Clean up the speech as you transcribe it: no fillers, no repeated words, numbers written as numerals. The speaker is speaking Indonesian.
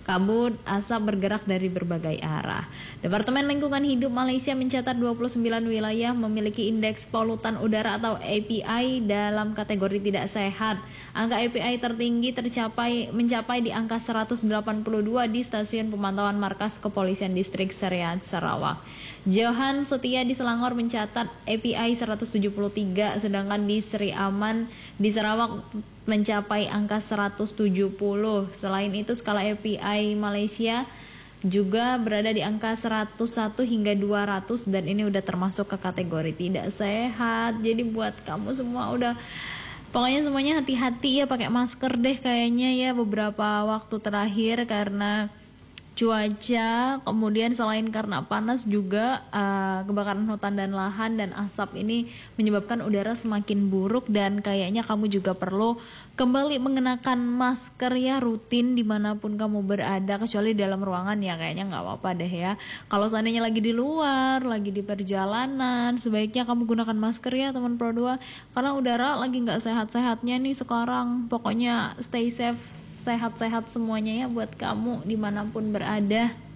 Kabut asap bergerak dari berbagai arah. Departemen Lingkungan Hidup Malaysia mencatat 29 wilayah memiliki indeks polutan udara atau API dalam kategori tidak sehat. Angka API tertinggi mencapai di angka 182 di stasiun pemantauan markas Kepolisian Distrik Seriat Sarawak. Johan Setia di Selangor mencatat API 173, sedangkan di Sri Aman di Sarawak mencapai angka 170. Selain itu, skala API Malaysia juga berada di angka 101 hingga 200 dan ini udah termasuk ke kategori tidak sehat. Jadi buat kamu semua pokoknya semuanya hati-hati ya, pakai masker deh kayaknya ya beberapa waktu terakhir karena cuaca, kemudian selain karena panas juga kebakaran hutan dan lahan dan asap ini menyebabkan udara semakin buruk dan kayaknya kamu juga perlu kembali mengenakan masker ya rutin dimanapun kamu berada, kecuali dalam ruangan ya kayaknya nggak apa-apa deh ya. Kalau seandainya lagi di luar, lagi di perjalanan, sebaiknya kamu gunakan masker ya teman Pro 2 karena udara lagi nggak sehat-sehatnya nih sekarang. Pokoknya stay safe, sehat-sehat semuanya ya buat kamu dimanapun berada.